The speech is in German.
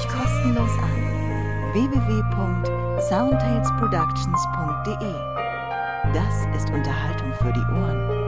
dich kostenlos an. www.soundtalesproductions.de. Das ist Unterhaltung für die Ohren.